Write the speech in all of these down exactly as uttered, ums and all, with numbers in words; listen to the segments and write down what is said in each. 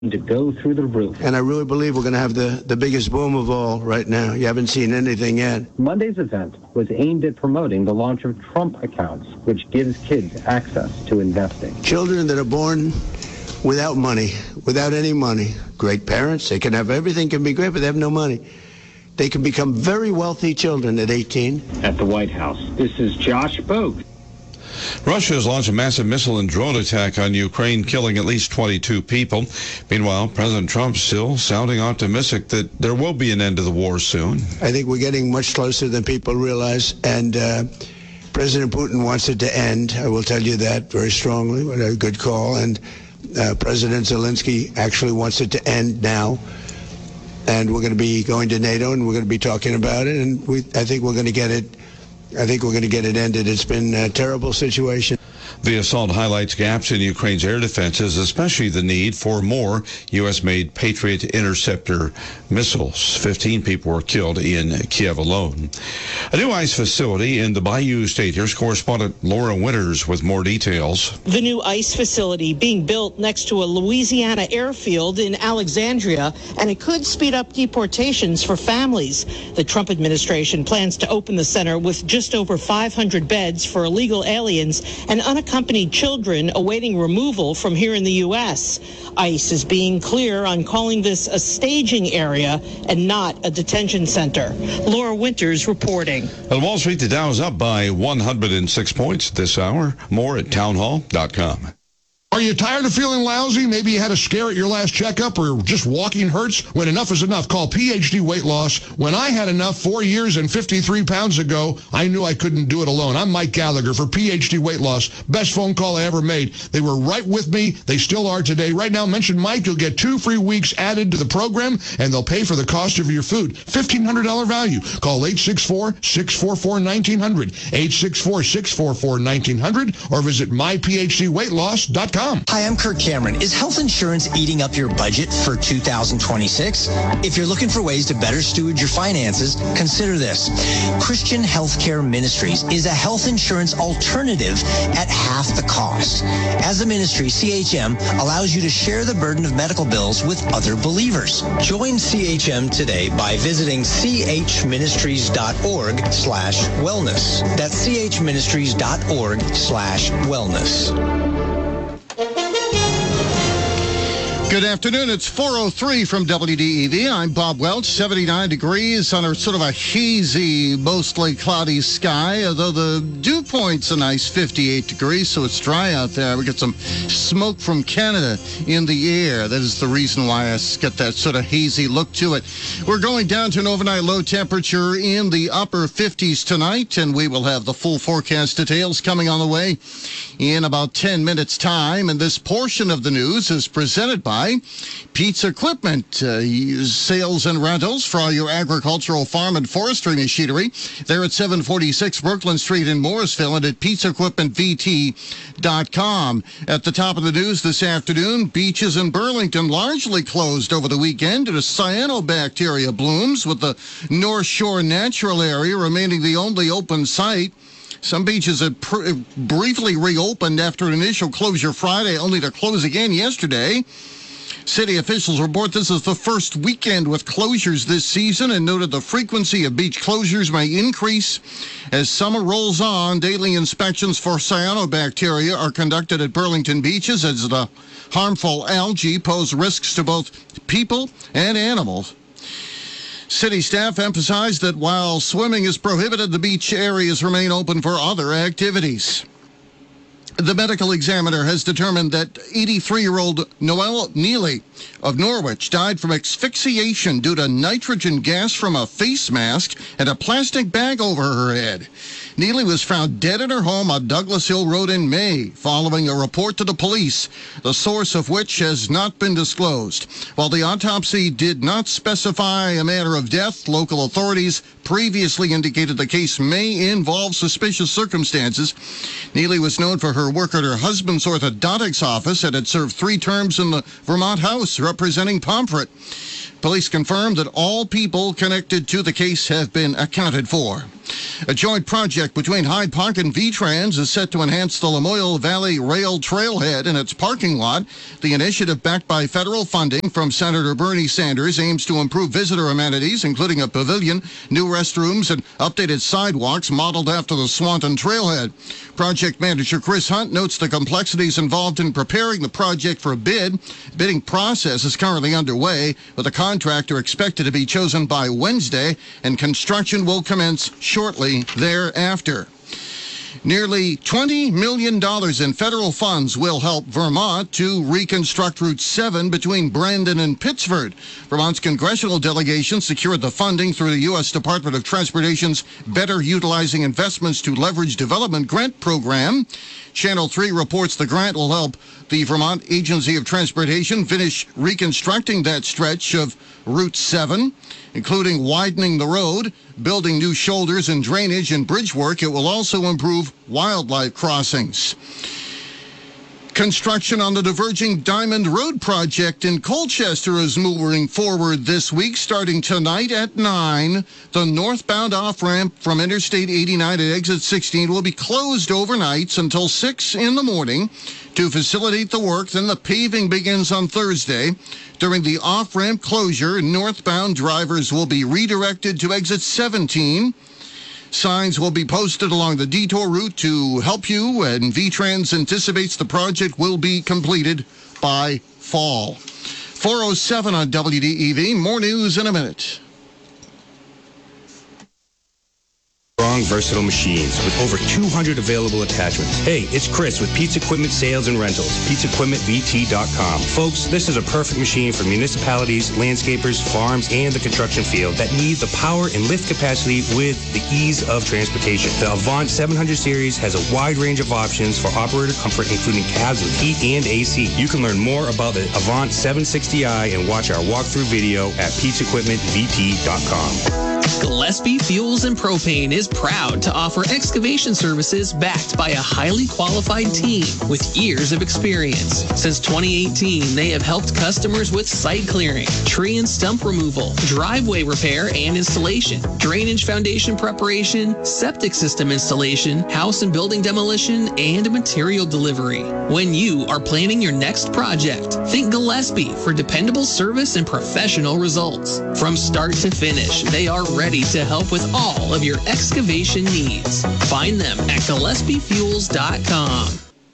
to go through the roof. And I really believe we're going to have the, the biggest boom of all right now. You haven't seen anything yet. Monday's event was aimed at promoting the launch of Trump accounts, which gives kids access to investing. Children that are born without money, without any money, great parents, they can have everything, can be great, but they have no money. They can become very wealthy children at eighteen. At the White House, this is Josh Boak. Russia has launched a massive missile and drone attack on Ukraine, killing at least twenty-two people. Meanwhile, President Trump still sounding optimistic that there will be an end to the war soon. I think we're getting much closer than people realize, and uh, President Putin wants it to end. I will tell you that very strongly. What a good call. And uh, President Zelensky actually wants it to end now. And we're going to be going to NATO, and we're going to be talking about it, and we, I think we're going to get it I think we're going to get it ended. It's been a terrible situation. The assault highlights gaps in Ukraine's air defenses, especially the need for more U S-made Patriot interceptor missiles. Fifteen people were killed in Kiev alone. A new ICE facility in the Bayou State. Here's correspondent Laura Winters with more details. The new ICE facility being built next to a Louisiana airfield in Alexandria, and it could speed up deportations for families. The Trump administration plans to open the center with just over five hundred beds for illegal aliens and unaccompanied children awaiting removal from here in the U S. ICE is being clear on calling this a staging area and not a detention center. Laura Winters reporting. On Wall Street, the Dow is up by one hundred six points this hour. More at townhall dot com. Are you tired of feeling lousy? Maybe you had a scare at your last checkup, or just walking hurts? When enough is enough, call P H D Weight Loss. When I had enough four years and fifty-three pounds ago, I knew I couldn't do it alone. I'm Mike Gallagher for P H D Weight Loss. Best phone call I ever made. They were right with me. They still are today. Right now, mention Mike. You'll get two free weeks added to the program, and they'll pay for the cost of your food. fifteen hundred dollars value. Call eight six four, six four four, one nine zero zero, eight six four, six four four, one nine zero zero, or visit my p h d weight loss dot com. Hi, I'm Kurt Cameron. Is health insurance eating up your budget for two thousand twenty-six? If you're looking for ways to better steward your finances, consider this. Christian Healthcare Ministries is a health insurance alternative at half the cost. As a ministry, C H M allows you to share the burden of medical bills with other believers. Join C H M today by visiting c h ministries dot org slash wellness. That's c h ministries dot org slash wellness. Good afternoon. It's four oh three from W D E V. I'm Bob Welch. seventy-nine degrees on a sort of a hazy, mostly cloudy sky, although the dew point's a nice fifty-eight degrees, so it's dry out there. We get some smoke from Canada in the air. That is the reason why I get that sort of hazy look to it. We're going down to an overnight low temperature in the upper fifties tonight, and we will have the full forecast details coming on the way in about ten minutes' time. And this portion of the news is presented by Pete's Equipment, uh, sales and rentals for all your agricultural, farm, and forestry machinery. They're at seven forty-six Brooklyn Street in Morrisville and at pete's equipment v t dot com. At the top of the news this afternoon, beaches in Burlington largely closed over the weekend due to cyanobacteria blooms, with the North Shore Natural Area remaining the only open site. Some beaches had pr- briefly reopened after an initial closure Friday, only to close again yesterday. City officials report this is the first weekend with closures this season and noted the frequency of beach closures may increase as summer rolls on. Daily inspections for cyanobacteria are conducted at Burlington beaches as the harmful algae pose risks to both people and animals. City staff emphasized that while swimming is prohibited, the beach areas remain open for other activities. The medical examiner has determined that eighty-three-year-old Noelle Neely of Norwich died from asphyxiation due to nitrogen gas from a face mask and a plastic bag over her head. Neely was found dead in her home on Douglas Hill Road in May, following a report to the police, the source of which has not been disclosed. While the autopsy did not specify a manner of death, local authorities previously indicated the case may involve suspicious circumstances. Neely was known for her work at her husband's orthodontics office and had served three terms in the Vermont House representing Pomfret. Police confirmed that all people connected to the case have been accounted for. A joint project between Hyde Park and V-Trans is set to enhance the Lamoille Valley Rail Trailhead and its parking lot. The initiative, backed by federal funding from Senator Bernie Sanders, aims to improve visitor amenities, including a pavilion, new restrooms, and updated sidewalks modeled after the Swanton Trailhead. Project manager Chris Hunt notes the complexities involved in preparing the project for a bid. Bidding process is currently underway, with a contractor expected to be chosen by Wednesday, and construction will commence shortly thereafter. Nearly twenty million dollars in federal funds will help Vermont to reconstruct Route seven between Brandon and Pittsford. Vermont's congressional delegation secured the funding through the U S Department of Transportation's Better Utilizing Investments to Leverage Development grant program. Channel three reports the grant will help the Vermont Agency of Transportation finish reconstructing that stretch of Route seven, including widening the road, building new shoulders and drainage and bridge work. It will also improve wildlife crossings. Construction on the diverging Diamond Road project in Colchester is moving forward this week. Starting tonight at nine, the northbound off-ramp from Interstate eighty-nine at exit sixteen will be closed overnights until six in the morning to facilitate the work. Then the paving begins on Thursday. During the off-ramp closure, northbound drivers will be redirected to exit seventeen. Signs will be posted along the detour route to help you, and V-Trans anticipates the project will be completed by fall. four oh seven on W D E V. More news in a minute. Strong, versatile machines with over two hundred available attachments. Hey, it's Chris with Pizza Equipment Sales and Rentals, pizza equipment v t dot com. Folks, this is a perfect machine for municipalities, landscapers, farms, and the construction field that need the power and lift capacity with the ease of transportation. The Avant seven hundred series has a wide range of options for operator comfort, including cabs with heat and A C. You can learn more about the Avant seven sixty i and watch our walkthrough video at pizza equipment v t dot com. Gillespie Fuels and Propane is proud to offer excavation services backed by a highly qualified team with years of experience. Since twenty eighteen, they have helped customers with site clearing, tree and stump removal, driveway repair and installation, drainage foundation preparation, septic system installation, house and building demolition, and material delivery. When you are planning your next project, think Gillespie for dependable service and professional results. From start to finish, they are ready to help with all of your excavation needs. Find them at gillespie fuels dot com.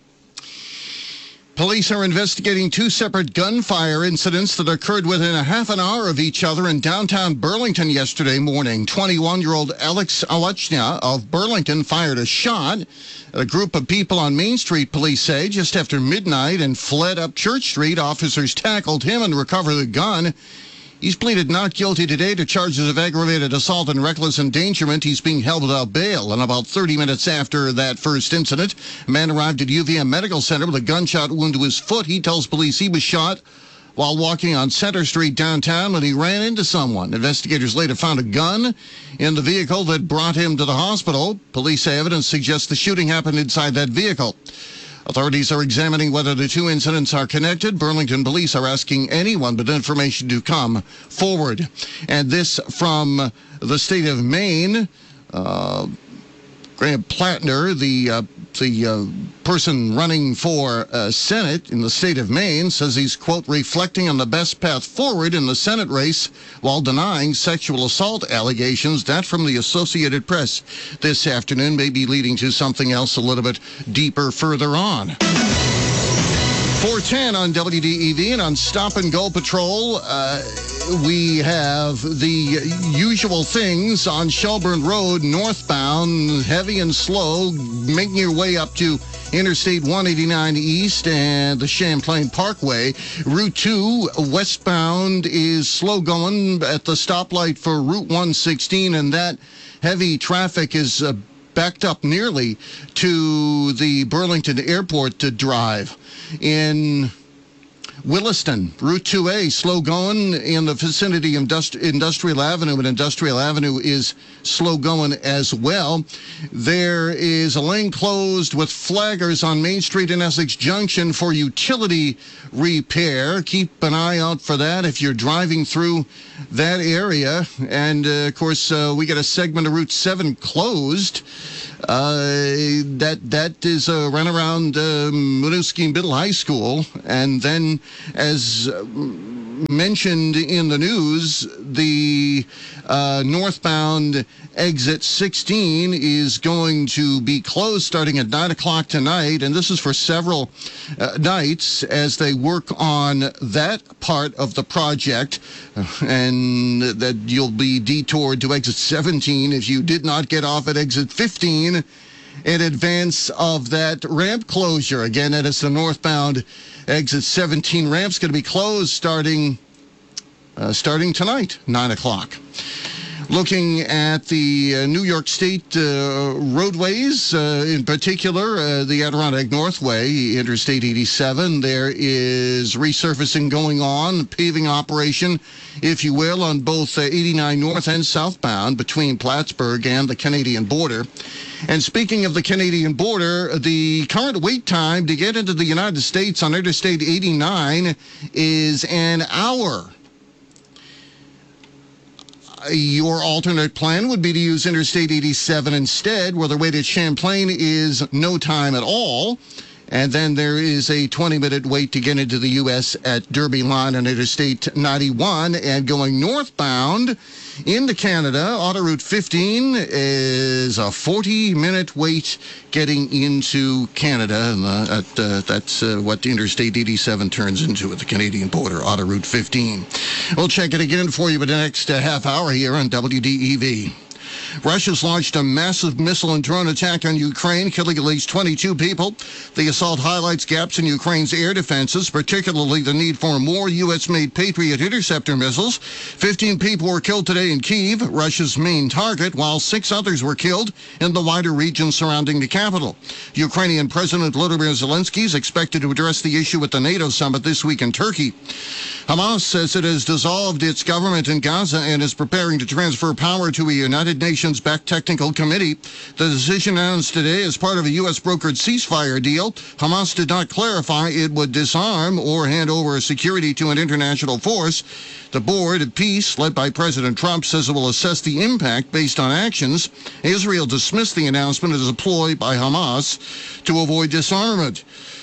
Police are investigating two separate gunfire incidents that occurred within a half an hour of each other in downtown Burlington yesterday morning. twenty-one-year-old Alex Alechna of Burlington fired a shot at a group of people on Main Street, police say, just after midnight, and fled up Church Street. Officers tackled him and recovered the gun. He's pleaded not guilty today to charges of aggravated assault and reckless endangerment. He's being held without bail. And about thirty minutes after that first incident, a man arrived at U V M Medical Center with a gunshot wound to his foot. He tells police he was shot while walking on Center Street downtown when he ran into someone. Investigators later found a gun in the vehicle that brought him to the hospital. Police say evidence suggests the shooting happened inside that vehicle. Authorities are examining whether the two incidents are connected. Burlington police are asking anyone with information to come forward. And this from the state of Maine. Uh, Graham Plattner, the uh, the uh, person running for uh, Senate in the state of Maine, says he's, quote, reflecting on the best path forward in the Senate race while denying sexual assault allegations. That from the Associated Press this afternoon, may be leading to something else a little bit deeper further on. four ten on W D E V, and on Stop and Go Patrol, uh, we have the usual things on Shelburne Road, northbound, heavy and slow, making your way up to Interstate one eighty-nine East and the Champlain Parkway. Route two, westbound, is slow going at the stoplight for Route one sixteen, and that heavy traffic is uh, backed up nearly to the Burlington Airport to drive. In Williston, Route two A, slow going in the vicinity of Industri- Industrial Avenue, and Industrial Avenue is slow going as well. There is a lane closed with flaggers on Main Street in Essex Junction for utility repair. Keep an eye out for that if you're driving through that area. And, uh, of course, uh, we got a segment of Route seven closed. Uh, that that is uh, run around uh, Winooski Middle High School. And then, as uh, mentioned in the news, the uh, northbound exit sixteen is going to be closed starting at nine o'clock tonight. And this is for several uh, nights as they work on that part of the project. And that you'll be detoured to exit seventeen if you did not get off at exit fifteen in advance of that ramp closure. Again, that is the northbound exit seventeen ramp's going to be closed starting uh, starting tonight, nine o'clock. Looking at the uh, New York State uh, roadways, uh, in particular, uh, the Adirondack Northway, Interstate eighty-seven, there is resurfacing going on, paving operation, if you will, on both uh, eighty-nine north and southbound between Plattsburgh and the Canadian border. And speaking of the Canadian border, the current wait time to get into the United States on Interstate eighty-nine is an hour. Your alternate plan would be to use Interstate eighty-seven instead, where the wait at Champlain is no time at all. And then there is a twenty-minute wait to get into the U S at Derby Line on Interstate ninety-one. And going northbound into Canada, Auto Route fifteen is a forty-minute wait getting into Canada. And uh, at, uh, that's uh, what Interstate eighty-seven turns into at the Canadian border, Auto Route fifteen. We'll check it again for you for the next uh, half hour here on W D E V. Russia's launched a massive missile and drone attack on Ukraine, killing at least twenty-two people. The assault highlights gaps in Ukraine's air defenses, particularly the need for more U S-made Patriot interceptor missiles. fifteen people were killed today in Kyiv, Russia's main target, while six others were killed in the wider region surrounding the capital. Ukrainian President Volodymyr Zelensky is expected to address the issue at the NATO summit this week in Turkey. Hamas says it has dissolved its government in Gaza and is preparing to transfer power to a United Nations-backed technical committee. The decision announced today as part of a U S brokered ceasefire deal. Hamas did not clarify it would disarm or hand over security to an international force. The Board of Peace, led by President Trump, says it will assess the impact based on actions. Israel dismissed the announcement as a ploy by Hamas to avoid disarmament.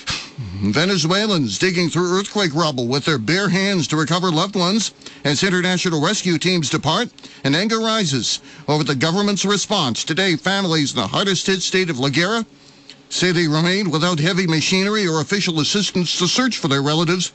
Venezuelans digging through earthquake rubble with their bare hands to recover loved ones as international rescue teams depart, and anger rises over the government's response. Today, families in the hardest-hit state of La Guera say they remained without heavy machinery or official assistance to search for their relatives.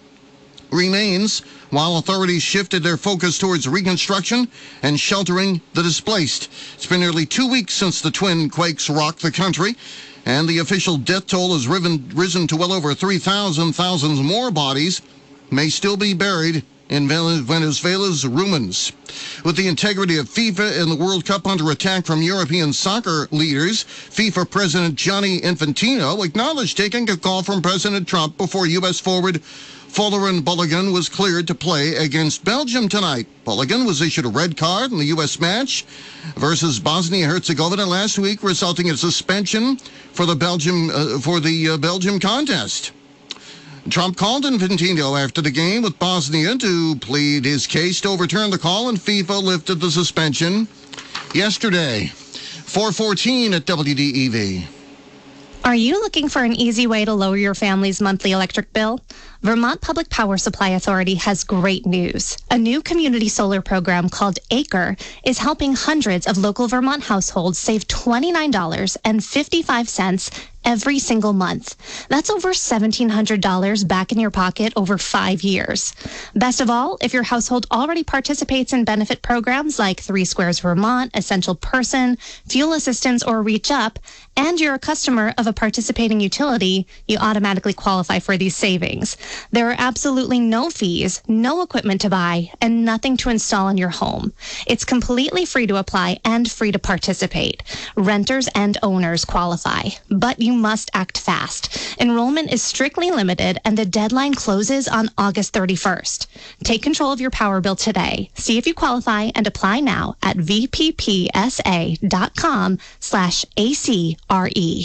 Remains while authorities shifted their focus towards reconstruction and sheltering the displaced. It's been nearly two weeks since the twin quakes rocked the country, and the official death toll has riven, risen to well over three thousand. Thousands more bodies may still be buried in Venezuela's ruins. With the integrity of FIFA and the World Cup under attack from European soccer leaders, FIFA President Gianni Infantino acknowledged taking a call from President Trump before U S forward Folarin Balogun was cleared to play against Belgium tonight. Balogun was issued a red card in the U S match versus Bosnia-Herzegovina last week, resulting in suspension for the Belgium uh, for the uh, Belgium contest. Trump called Infantino after the game with Bosnia to plead his case to overturn the call, and FIFA lifted the suspension yesterday. four fourteen at W D E V. Are you looking for an easy way to lower your family's monthly electric bill? Vermont Public Power Supply Authority has great news. A new community solar program called ACRE is helping hundreds of local Vermont households save twenty-nine dollars and fifty-five cents every single month. That's over seventeen hundred dollars back in your pocket over five years. Best of all, if your household already participates in benefit programs like Three Squares Vermont, Essential Person, Fuel Assistance, or Reach Up, and you're a customer of a participating utility, you automatically qualify for these savings. There are absolutely no fees, no equipment to buy, and nothing to install in your home. It's completely free to apply and free to participate. Renters and owners qualify, but you you must act fast. Enrollment is strictly limited and the deadline closes on August thirty-first. Take control of your power bill today. See if you qualify and apply now at vppsa.com slash ACRE.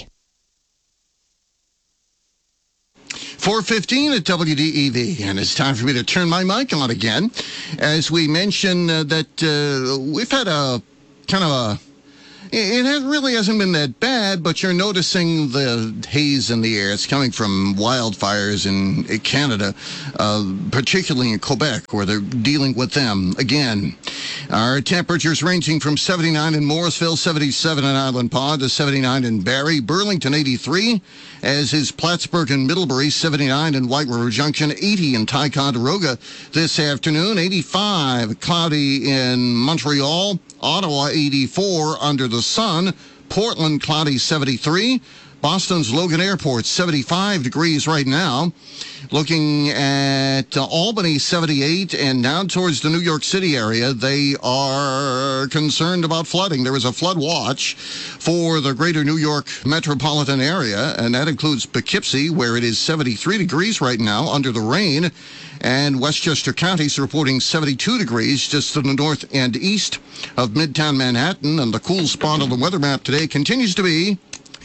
four fifteen at W D E V, and it's time for me to turn my mic on again. As we mentioned uh, that uh, we've had a kind of a, it has, really hasn't been that bad, but you're noticing the haze in the air. It's coming from wildfires in Canada, uh, particularly in Quebec, where they're dealing with them again. Our temperatures ranging from seventy-nine in Morrisville, seventy-seven in Island Pond, to seventy-nine in Barrie, Burlington eighty-three, as is Plattsburgh and Middlebury, seventy-nine in White River Junction, eighty in Ticonderoga this afternoon, eighty-five cloudy in Montreal, Ottawa eighty-four under the sun, Portland cloudy seventy-three, Boston's Logan Airport seventy-five degrees right now. Looking at uh, Albany seventy-eight, and down towards the New York City area, they are concerned about flooding. There is a flood watch for the greater New York metropolitan area, and that includes Poughkeepsie, where it is seventy-three degrees right now under the rain. And Westchester County is reporting seventy-two degrees just to the north and east of Midtown Manhattan. And the cool spot on the weather map today continues to be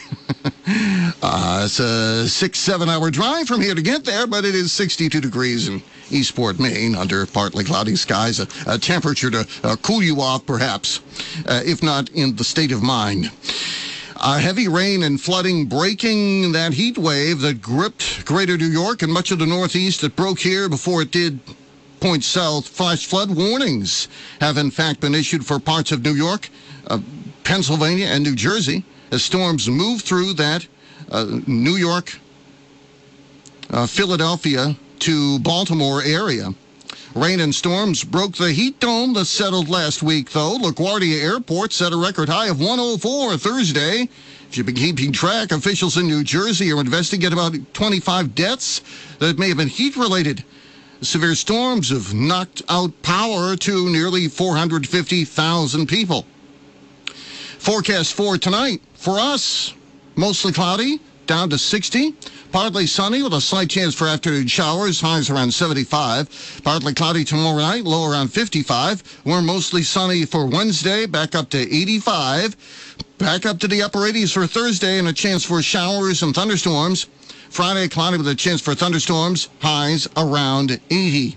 uh, it's a six, seven hour drive from here to get there, but it is sixty-two degrees in Eastport, Maine, under partly cloudy skies, a, a temperature to uh, cool you off, perhaps, uh, if not in the state of mind. Uh, heavy rain and flooding breaking that heat wave that gripped greater New York and much of the Northeast. It broke here before it did point south. Flash flood warnings have, in fact, been issued for parts of New York, uh, Pennsylvania, and New Jersey as storms move through that uh, New York, uh, Philadelphia to Baltimore area. Rain and storms broke the heat dome that settled last week, though. LaGuardia Airport set a record high of one oh four Thursday. If you've been keeping track, officials in New Jersey are investigating about twenty-five deaths that may have been heat-related. Severe storms have knocked out power to nearly four hundred fifty thousand people. Forecast for tonight, for us, mostly cloudy, down to sixty. Partly sunny with a slight chance for afternoon showers, highs around seventy-five. Partly cloudy tomorrow night, low around fifty-five. We're mostly sunny for Wednesday, back up to eighty-five. Back up to the upper eighties for Thursday, and a chance for showers and thunderstorms. Friday, cloudy with a chance for thunderstorms, highs around eighty.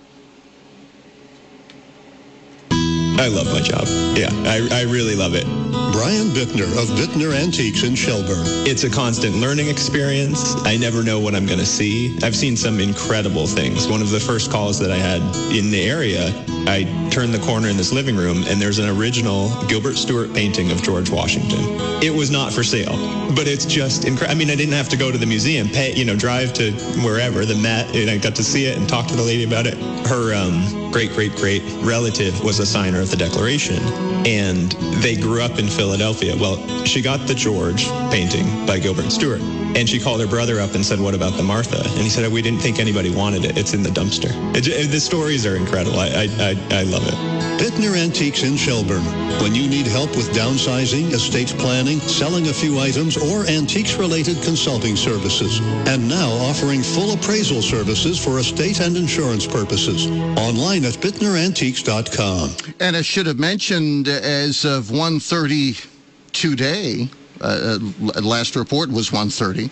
I love my job. Yeah, I, I really love it. Brian Bittner of Bittner Antiques in Shelburne. It's a constant learning experience. I never know what I'm going to see. I've seen some incredible things. One of the first calls that I had in the area, I turned the corner in this living room, and there's an original Gilbert Stuart painting of George Washington. It was not for sale, but it's just incredible. I mean, I didn't have to go to the museum, pay, you know, drive to wherever, the Met, and I got to see it and talk to the lady about it. Her um, great-great-great relative was a signer of the Declaration, and they grew up in Philadelphia. Well, she got the George painting by Gilbert Stuart, and she called her brother up and said, "What about the Martha?" And he said, "We didn't think anybody wanted it. It's in the dumpster." It, it, the stories are incredible. I, I, I, I love it. Bittner Antiques in Shelburne. When you need help with downsizing, estate planning, selling a few items, or antiques-related consulting services. And now offering full appraisal services for estate and insurance purposes. Online at bittner antiques dot com. And I should have mentioned, as of one thirty today, uh, last report was one thirty,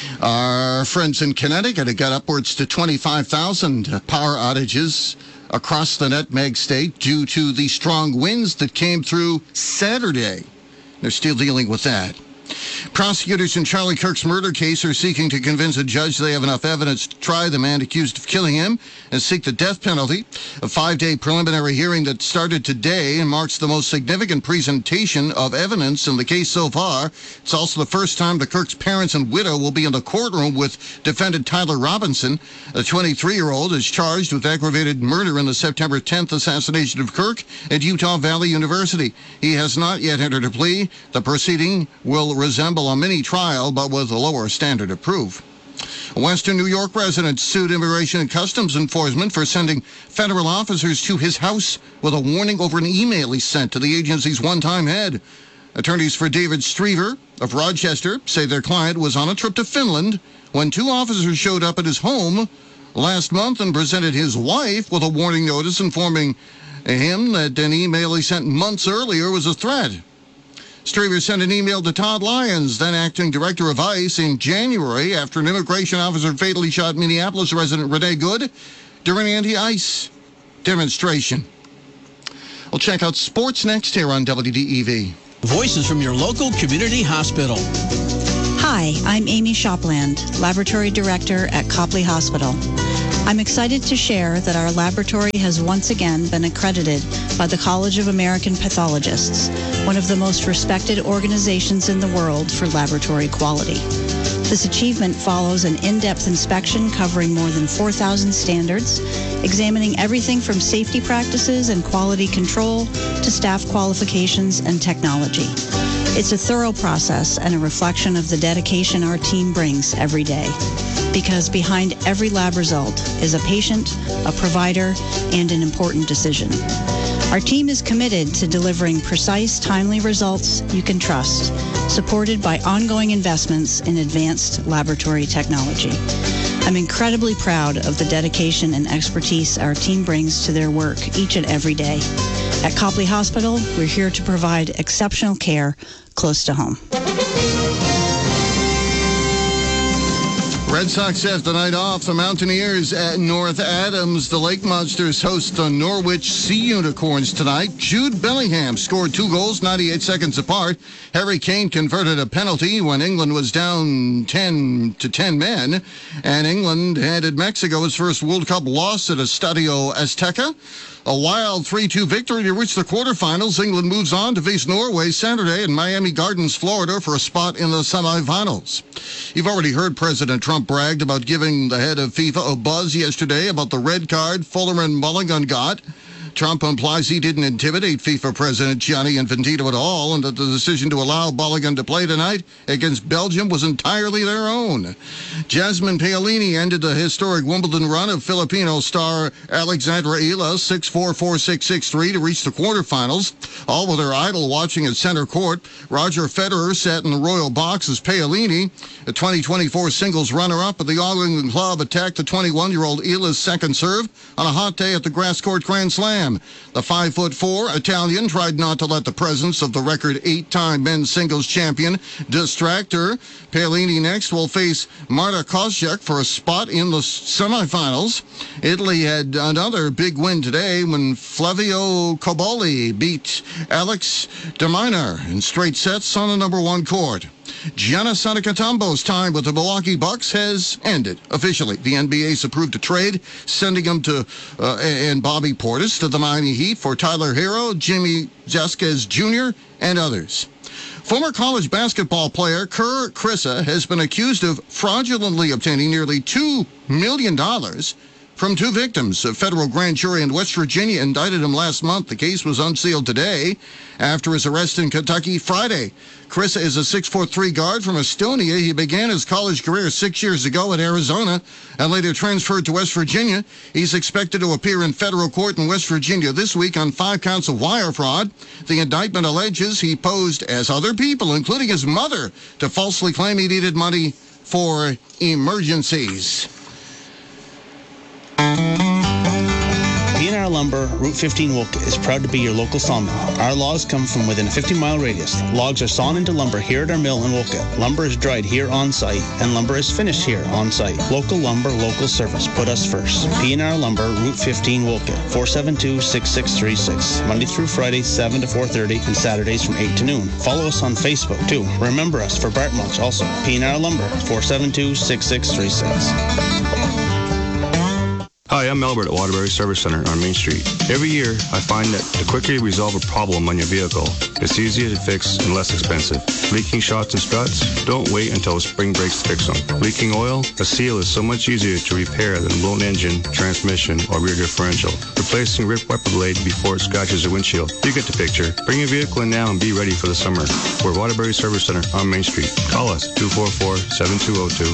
our friends in Connecticut have got upwards to twenty-five thousand power outages across the Nutmeg State due to the strong winds that came through Saturday. They're still dealing with that. Prosecutors in Charlie Kirk's murder case are seeking to convince a judge they have enough evidence to try the man accused of killing him and seek the death penalty. A five-day preliminary hearing that started today marks the most significant presentation of evidence in the case so far. It's also the first time the Kirk's parents and widow will be in the courtroom with defendant Tyler Robinson. A twenty-three-year-old is charged with aggravated murder in the September tenth assassination of Kirk at Utah Valley University. He has not yet entered a plea. The proceeding will resemble a mini trial, but with a lower standard of proof. A Western New York resident sued Immigration and Customs Enforcement for sending federal officers to his house with a warning over an email he sent to the agency's one-time head. Attorneys for David Streever of Rochester say their client was on a trip to Finland when two officers showed up at his home last month and presented his wife with a warning notice informing him that an email he sent months earlier was a threat. Streever sent an email to Todd Lyons, then acting director of ICE, in January after an immigration officer fatally shot Minneapolis resident Renee Good during an anti-ICE demonstration. We'll check out sports next here on W D E V. Voices from your local community hospital. Hi, I'm Amy Shopland, Laboratory Director at Copley Hospital. I'm excited to share that our laboratory has once again been accredited by the College of American Pathologists, one of the most respected organizations in the world for laboratory quality. This achievement follows an in-depth inspection covering more than four thousand standards, examining everything from safety practices and quality control to staff qualifications and technology. It's a thorough process and a reflection of the dedication our team brings every day. Because behind every lab result is a patient, a provider, and an important decision. Our team is committed to delivering precise, timely results you can trust, supported by ongoing investments in advanced laboratory technology. I'm incredibly proud of the dedication and expertise our team brings to their work each and every day. At Copley Hospital, we're here to provide exceptional care close to home. Red Sox have the night off. The Mountaineers at North Adams. The Lake Monsters host the Norwich Sea Unicorns tonight. Jude Bellingham scored two goals ninety-eight seconds apart. Harry Kane converted a penalty when England was down ten to ten men. And England handed Mexico its first World Cup loss at Estadio Azteca. A wild three two victory to reach the quarterfinals. England moves on to face Norway Saturday in Miami Gardens, Florida for a spot in the semifinals. You've already heard President Trump bragged about giving the head of FIFA a buzz yesterday about the red card Fuller and Mulligan got. Trump implies he didn't intimidate FIFA President Gianni Infantino at all, and that the decision to allow Mulligan to play tonight against Belgium was entirely their own. Jasmine Paolini ended the historic Wimbledon run of Filipino star Alexandra Ila six four, four six, six three to reach the quarterfinals, all with her idol watching at center court. Roger Federer sat in the royal box as Paolini, the twenty twenty-four singles runner-up at the All England Club, attacked the twenty-one-year-old Ila's second serve on a hot day at the grass court Grand Slam. The five foot four Italian tried not to let the presence of the record eight-time men's singles champion distract her. Paolini next will face Marta Kostyuk for a spot in the semifinals. Italy had another big win today when Flavio Cobolli beat Alex de Minaur in straight sets on the number one court. Giannis Antetokounmpo's time with the Milwaukee Bucks has ended officially. The N B A's approved a trade, sending him to uh, and Bobby Portis to the Miami Heat for Tyler Hero, Jimmy Jasquez Junior, and others. Former college basketball player Kerr Kriisa has been accused of fraudulently obtaining nearly two million dollars from two victims. A federal grand jury in West Virginia indicted him last month. The case was unsealed today after his arrest in Kentucky Friday. Kriisa is a six foot three guard from Estonia. He began his college career six years ago in Arizona and later transferred to West Virginia. He's expected to appear in federal court in West Virginia this week on five counts of wire fraud. The indictment alleges he posed as other people, including his mother, to falsely claim he needed money for emergencies. P and R Lumber, Route fifteen Wolcott is proud to be your local sawmill. Our logs come from within a fifty mile radius. Logs are sawn into lumber here at our mill in Wolcott. Lumber is dried here on site, and lumber is finished here on site. Local lumber, local service. Put us first. P and R Lumber, Route fifteen Wolcott, four seven two, six six three six. Monday through Friday, seven to four thirty, and Saturdays from eight to noon. Follow us on Facebook, too. Remember us for Bart Mulch also. P and R Lumber, four seven two, six six three six. Hi, I'm Albert at Waterbury Service Center on Main Street. Every year, I find that the quicker you resolve a problem on your vehicle, it's easier to fix and less expensive. Leaking shocks and struts? Don't wait until spring breaks to fix them. Leaking oil? A seal is so much easier to repair than a blown engine, transmission, or rear differential. Replacing ripped wiper blade before it scratches your windshield. You get the picture. Bring your vehicle in now and be ready for the summer. We're Waterbury Service Center on Main Street. Call us, two four four, seven two zero two.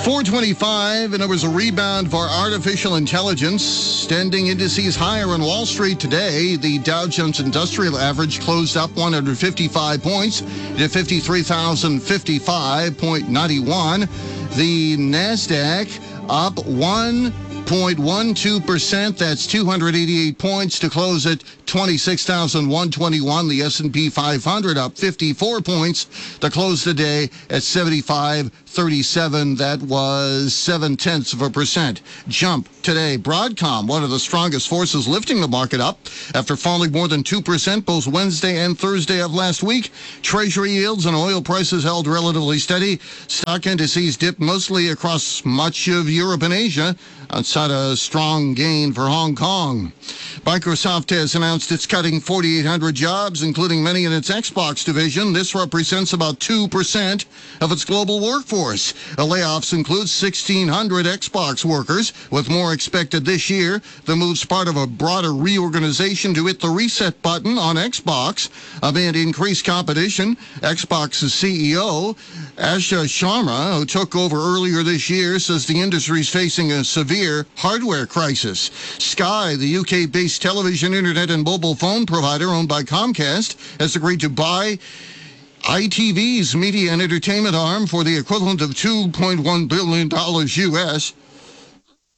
four twenty-five, and there was a rebound for artificial intelligence. Standing indices higher on Wall Street today. The Dow Jones Industrial Average closed up one hundred fifty-five points to fifty-three thousand fifty-five point nine one. The NASDAQ up one point one two percent. That's two hundred eighty-eight points to close at twenty-six thousand one hundred twenty-one. The S and P five hundred up fifty-four points to close the day at seventy-five thirty-seven. That was seven tenths of a percent jump today. Broadcom, one of the strongest forces lifting the market up after falling more than two percent both Wednesday and Thursday of last week. Treasury yields and oil prices held relatively steady. Stock indices dipped mostly across much of Europe and Asia, outside a strong gain for Hong Kong. Microsoft has announced it's cutting forty-eight hundred jobs, including many in its Xbox division. This represents about two percent of its global workforce. The layoffs include sixteen hundred Xbox workers, with more expected this year. The move's part of a broader reorganization to hit the reset button on Xbox amid increased competition. Xbox's C E O, Asha Sharma, who took over earlier this year, says the industry is facing a severe hardware crisis. Sky, the U K-based television, internet, and mobile phone provider owned by Comcast, has agreed to buy I T V's media and entertainment arm for the equivalent of two point one billion dollars U S